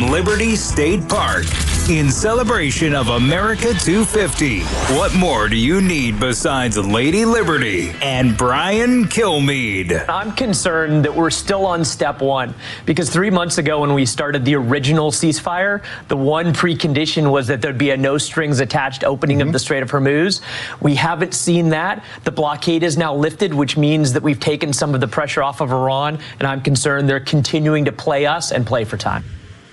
Liberty State Park in celebration of America 250. What more do you need besides Lady Liberty and Brian Kilmeade? I'm concerned that we're still on step one because 3 months ago when we started the original ceasefire, the one precondition was that there'd be a no strings attached opening of the Strait of Hormuz. We haven't seen that. The blockade is now lifted, which means that we've taken some of the pressure off of Iran, and I'm concerned they're continuing to play us and play for time.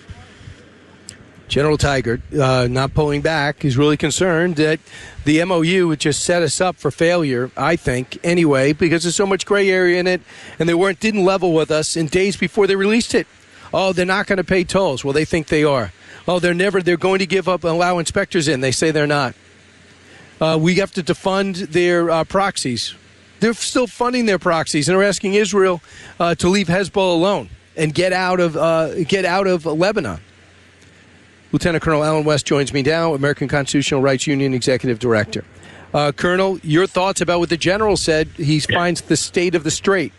General Tigert, not pulling back, is really concerned that the MOU would just set us up for failure, I think, anyway, because there's so much gray area in it, and they didn't level with us in days before they released it. Oh, they're not going to pay tolls. Well, they think they are. Oh, they're going to give up and allow inspectors in. They say they're not. We have to defund their proxies. They're still funding their proxies, and they're asking Israel to leave Hezbollah alone and get out of Lebanon. Lieutenant Colonel Alan West joins me now, American Constitutional Rights Union Executive Director. Colonel, your thoughts about what the general said he finds the state of the strait?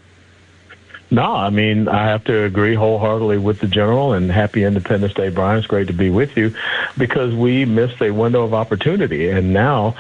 No, I mean, I have to agree wholeheartedly with the general, and happy Independence Day, Brian. It's great to be with you because we missed a window of opportunity, and now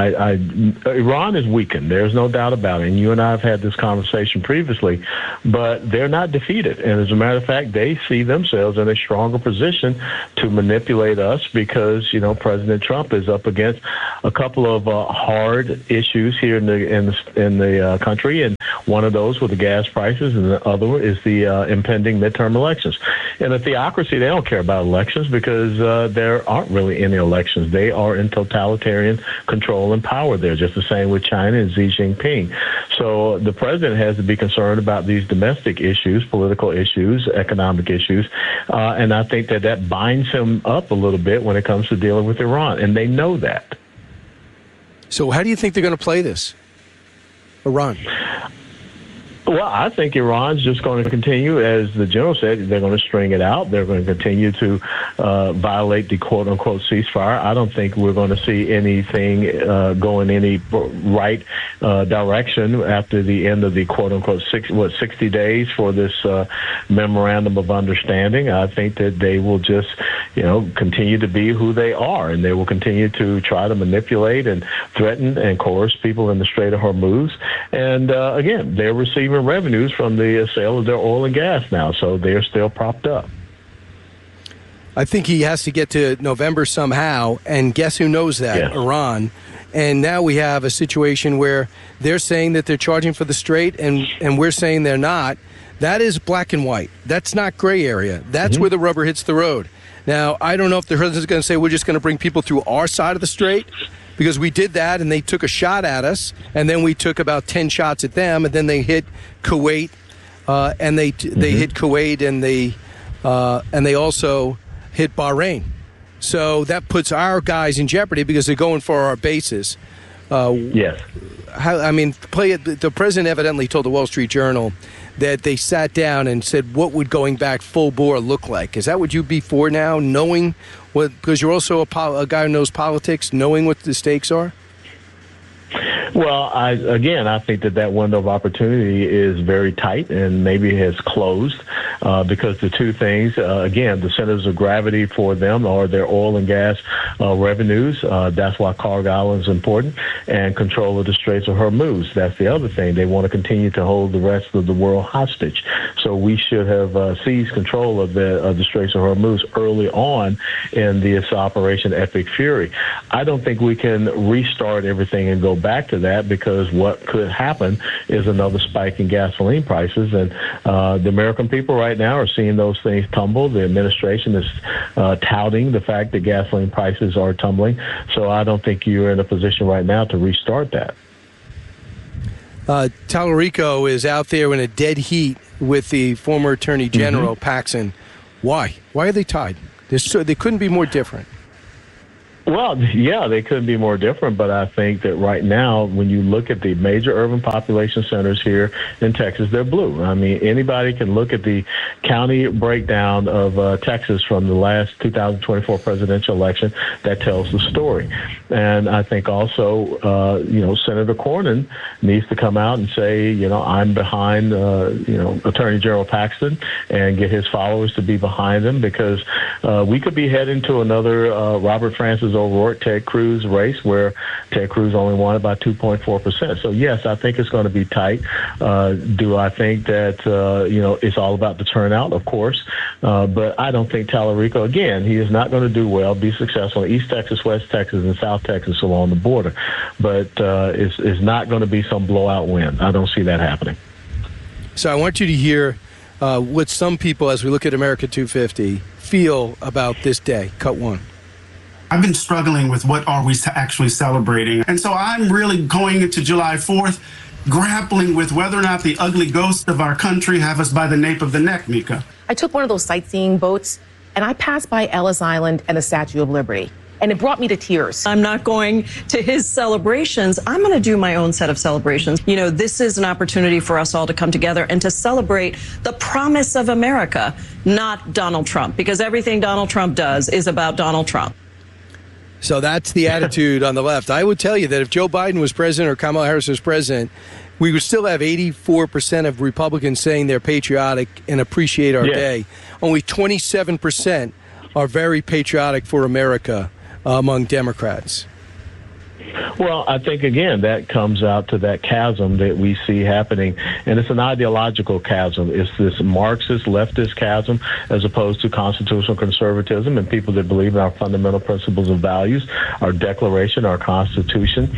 Iran is weakened. There's no doubt about it, and you and I have had this conversation previously, but they're not defeated, and as a matter of fact, they see themselves in a stronger position to manipulate us because, President Trump is up against a couple of hard issues here in the country, and one of those with the gas prices, and the other is the impending midterm elections. In a theocracy, they don't care about elections because there aren't really any elections. They are in totalitarian control and power there, just the same with China and Xi Jinping. So the president has to be concerned about these domestic issues, political issues, economic issues, and I think that binds him up a little bit when it comes to dealing with Iran, and they know that. So how do you think they're going to play this, Iran? Well, I think Iran's just going to continue, as the general said, they're going to string it out. They're going to continue to violate the quote-unquote ceasefire. I don't think we're going to see anything go in any right direction after the end of the quote-unquote 60 days for this memorandum of understanding. I think that they will just, continue to be who they are, and they will continue to try to manipulate and threaten and coerce people in the Strait of Hormuz. And again, they're receiving revenues from the sale of their oil and gas now, so they're still propped up. I think he has to get to November somehow, and guess who knows that? Yes. Iran. And now we have a situation where they're saying that they're charging for the strait, and we're saying they're not. That is black and white. That's not gray area. That's where the rubber hits the road. Now, I don't know if the president's going to say we're just going to bring people through our side of the strait, because we did that, and they took a shot at us, and then we took about 10 shots at them, and then they hit Kuwait, and they hit Kuwait, and they also hit Bahrain. So that puts our guys in jeopardy because they're going for our bases. Yes. The president evidently told the Wall Street Journal that they sat down and said, what would going back full bore look like? Is that what you'd be for now, knowing what, because you're also a guy who knows politics, knowing what the stakes are? Well, I think that window of opportunity is very tight and maybe has closed because the two things, again, the centers of gravity for them are their oil and gas revenues. That's why Carg Island is important, and control of the Straits of Hormuz. That's the other thing. They want to continue to hold the rest of the world hostage. So we should have seized control of the Straits of Hormuz early on in this Operation Epic Fury. I don't think we can restart everything and go back to that, because what could happen is another spike in gasoline prices, and the American people right now are seeing those things tumble. The administration is touting the fact that gasoline prices are tumbling, so I don't think you're in a position right now to restart that. Tallarico is out there in a dead heat with the former Attorney General, Paxson. Why? Why are they tied? They couldn't be more different. Well, yeah, they couldn't be more different, but I think that right now, when you look at the major urban population centers here in Texas, they're blue. I mean, anybody can look at the county breakdown of Texas from the last 2024 presidential election that tells the story. And I think also, Senator Cornyn needs to come out and say, I'm behind, Attorney General Paxton and get his followers to be behind him, because we could be heading to another Robert Francis O'Rourke, Ted Cruz race where Ted Cruz only won by 2.4%. So, yes, I think it's going to be tight. Do I think that, it's all about the turnout? Of course. But I don't think Tallarico, again, he is not going to do well, be successful in East Texas, West Texas, and South Texas along the border. But it's not going to be some blowout win. I don't see that happening. So I want you to hear what some people, as we look at America 250, feel about this day. Cut one. I've been struggling with what are we actually celebrating. And so I'm really going into July 4th, grappling with whether or not the ugly ghosts of our country have us by the nape of the neck, Mika. I took one of those sightseeing boats and I passed by Ellis Island and the Statue of Liberty. And it brought me to tears. I'm not going to his celebrations. I'm going to do my own set of celebrations. This is an opportunity for us all to come together and to celebrate the promise of America, not Donald Trump, because everything Donald Trump does is about Donald Trump. So that's the attitude on the left. I would tell you that if Joe Biden was president or Kamala Harris was president, we would still have 84% of Republicans saying they're patriotic and appreciate our day. Only 27% are very patriotic for America among Democrats. Well, I think, again, that comes out to that chasm that we see happening, and it's an ideological chasm. It's this Marxist, leftist chasm as opposed to constitutional conservatism and people that believe in our fundamental principles and values, our Declaration, our Constitution.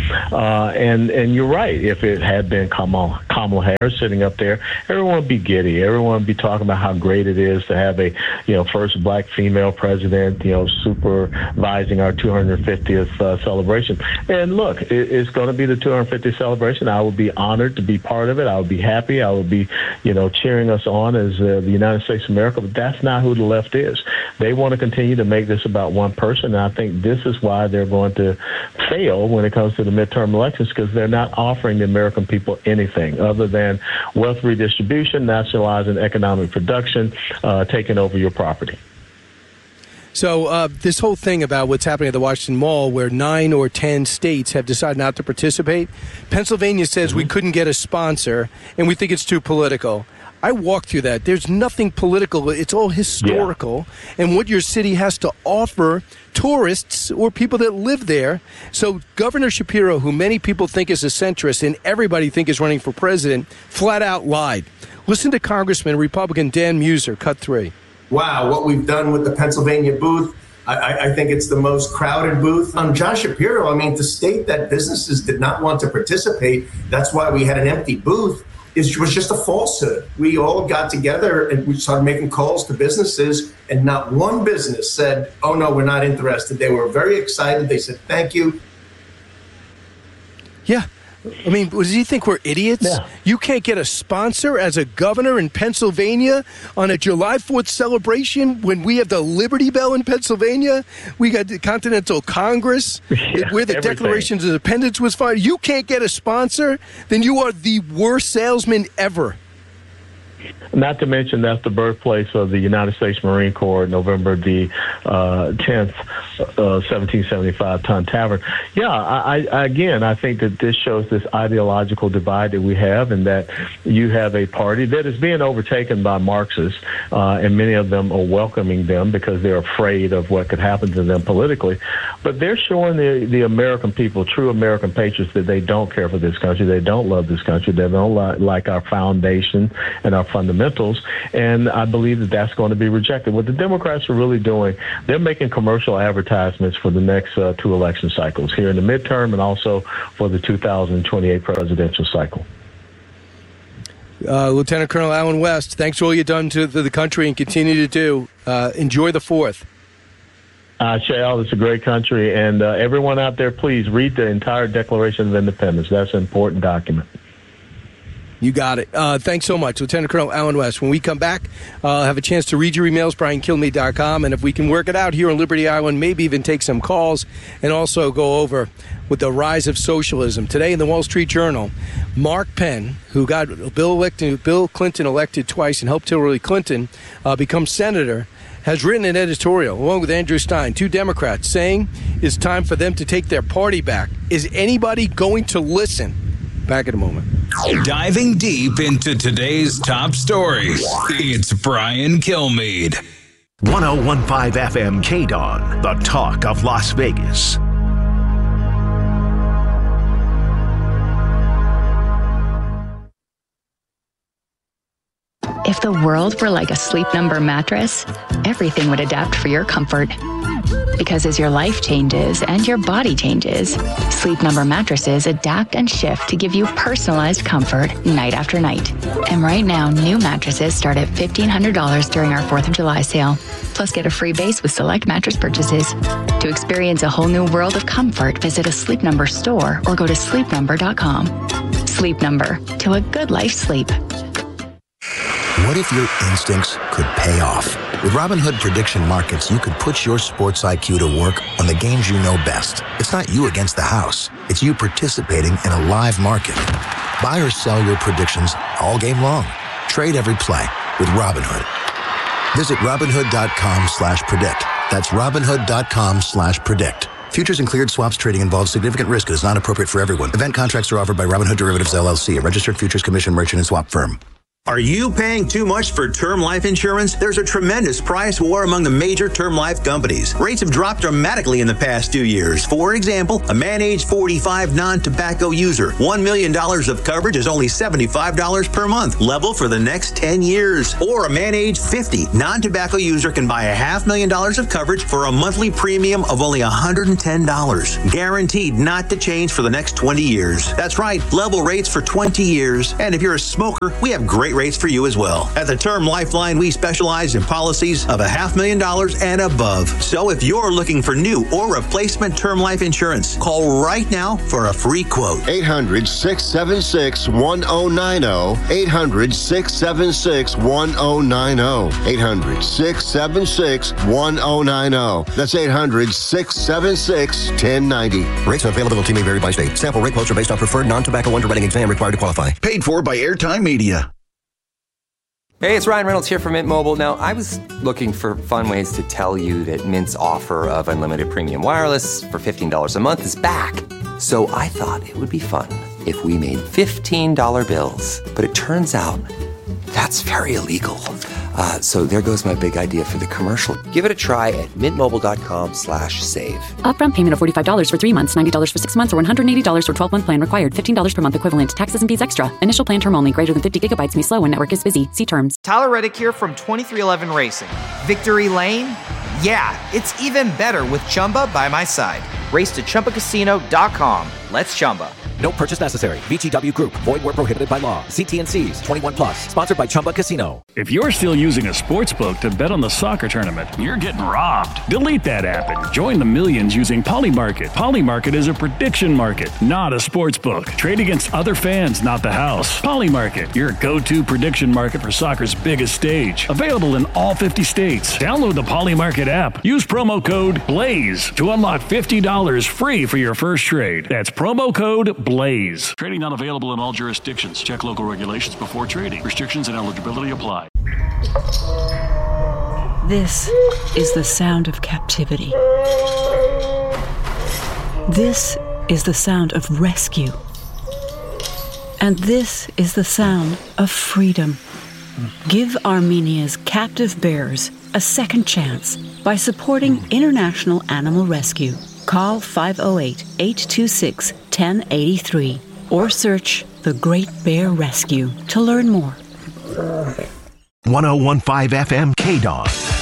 And you're right. If it had been Kamala Harris sitting up there, everyone would be giddy. Everyone would be talking about how great it is to have a, first black female president, supervising our 250th celebration. And look, it's going to be the 250th celebration. I would be honored to be part of it. I would be happy. I would be, cheering us on as the United States of America. But that's not who the left is. They want to continue to make this about one person. And I think this is why they're going to fail when it comes to the midterm elections, because they're not offering the American people anything other than wealth redistribution, nationalizing economic production, taking over your property. So this whole thing about what's happening at the Washington Mall, where 9 or 10 states have decided not to participate, Pennsylvania says we couldn't get a sponsor, and we think it's too political. I walked through that. There's nothing political. It's all historical, and what your city has to offer tourists or people that live there. So Governor Shapiro, who many people think is a centrist and everybody think is running for president, flat out lied. Listen to Congressman Republican Dan Muser, cut 3. Wow, what we've done with the Pennsylvania booth, I think it's the most crowded booth. John Shapiro, to state that businesses did not want to participate, that's why we had an empty booth, was just a falsehood. We all got together and we started making calls to businesses, and not one business said, oh, no, we're not interested. They were very excited. They said, thank you. Yeah. Does he think we're idiots? Yeah. You can't get a sponsor as a governor in Pennsylvania on a July 4th celebration when we have the Liberty Bell in Pennsylvania. We got the Continental Congress where the Declaration of Independence was filed. You can't get a sponsor? Then you are the worst salesman ever. Not to mention that's the birthplace of the United States Marine Corps, November the 10th, 1775, Tun Tavern. Yeah, I think that this shows this ideological divide that we have, and that you have a party that is being overtaken by Marxists, and many of them are welcoming them because they're afraid of what could happen to them politically. But they're showing the American people, true American patriots, that they don't care for this country, they don't love this country, they don't like our foundation and our fundamentals, and I believe that that's going to be rejected. What the Democrats are really doing, they're making commercial advertisements for the next 2 election cycles, here in the midterm and also for the 2028 presidential cycle. Lieutenant Colonel Allen West, thanks for all you've done to the country and continue to do. Enjoy the 4th. Shale, it's a great country, and everyone out there, please read the entire Declaration of Independence. That's an important document. You got it. Thanks so much, Lieutenant Colonel Allen West. When we come back, I'll have a chance to read your emails, BrianKilmeade.com, and if we can work it out here on Liberty Island, maybe even take some calls and also go over with the rise of socialism. Today in the Wall Street Journal, Mark Penn, who got Bill Clinton elected twice and helped Hillary Clinton become senator, has written an editorial, along with Andrew Stein, two Democrats, saying it's time for them to take their party back. Is anybody going to listen? Back in a moment. Diving deep into today's top stories, it's Brian Kilmeade. 101.5 FM KDON, the talk of Las Vegas. If the world were like a Sleep Number mattress, everything would adapt for your comfort. Because as your life changes and your body changes, Sleep Number mattresses adapt and shift to give you personalized comfort night after night. And right now, new mattresses start at $1,500 during our 4th of July sale. Plus, get a free base with select mattress purchases. To experience a whole new world of comfort, visit a Sleep Number store or go to sleepnumber.com. Sleep Number, to a good life sleep. What if your instincts could pay off? With Robinhood Prediction Markets, you could put your sports IQ to work on the games you know best. It's not you against the house. It's you participating in a live market. Buy or sell your predictions all game long. Trade every play with Robinhood. Visit Robinhood.com/predict. That's Robinhood.com/predict. Futures and cleared swaps trading involves significant risk and is not appropriate for everyone. Event contracts are offered by Robinhood Derivatives LLC, a registered futures commission merchant and swap firm. Are you paying too much for term life insurance? There's a tremendous price war among the major term life companies. Rates have dropped dramatically in the past 2 years. For example, a man age 45 non-tobacco user, $1 million of coverage is only $75 per month, level for the next 10 years. Or a man age 50 non-tobacco user can buy $500,000 of coverage for a monthly premium of only $110, guaranteed not to change for the next 20 years. That's right, level rates for 20 years. And if you're a smoker, we have great rates for you as well. At the Term Lifeline, we specialize in policies of $500,000 and above. So if you're looking for new or replacement term life insurance, call right now for a free quote. 800-676-1090. 800-676-1090. 800-676-1090. That's 800-676-1090. Rates and availability may vary by state. Sample rate quotes are based on preferred non-tobacco underwriting exam required to qualify. Paid for by Airtime Media. Hey, it's Ryan Reynolds here from Mint Mobile. Now, I was looking for fun ways to tell you that Mint's offer of unlimited premium wireless for $15 a month is back. So I thought it would be fun if we made $15 bills. But it turns out that's very illegal. So there goes my big idea for the commercial. Give it a try at mintmobile.com/save. Upfront payment of $45 for 3 months, $90 for 6 months, or $180 for 12-month plan required. $15 per month equivalent. Taxes and fees extra. Initial plan term only. Greater than 50 gigabytes may slow when network is busy. See terms. Tyler Reddick here from 2311 Racing. Victory Lane? Yeah, it's even better with Chumba by my side. Race to ChumbaCasino.com. Let's Chumba. No purchase necessary. VGW Group. Void where prohibited by law. See T&Cs. 21 plus. Sponsored by Chumba Casino. If you're still using a sportsbook to bet on the soccer tournament, you're getting robbed. Delete that app and join the millions using Polymarket. Polymarket is a prediction market, not a sportsbook. Trade against other fans, not the house. Polymarket, your go-to prediction market for soccer's biggest stage. Available in all 50 states. Download the Polymarket app. Use promo code BLAZE to unlock $50 free for your first trade. That's promo code BLAZE. Trading not available in all jurisdictions. Check local regulations before trading. Restrictions and eligibility apply. This is the sound of captivity. This is the sound of rescue. And this is the sound of freedom. Give Armenia's captive bears a second chance by supporting International Animal Rescue. Call 508-826-1083 or search The Great Bear Rescue to learn more. 101.5 FM KDON.